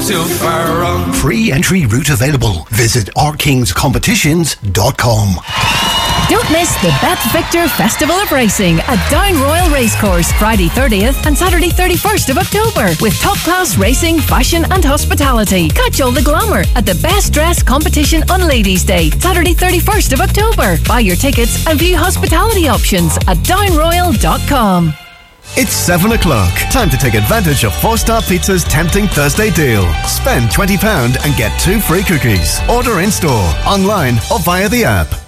too far wrong. Free entry route available. Visit rkingscompetitions.com. Don't miss the Bet Victor Festival of Racing at Down Royal Racecourse, Friday 30th and Saturday 31st of October, with top-class racing, fashion and hospitality. Catch all the glamour at the Best Dress Competition on Ladies' Day, Saturday 31st of October. Buy your tickets and view hospitality options at downroyal.com. It's 7 o'clock. Time to take advantage of 4-Star Pizza's tempting Thursday deal. Spend £20 and get 2 free cookies. Order in-store, online or via the app.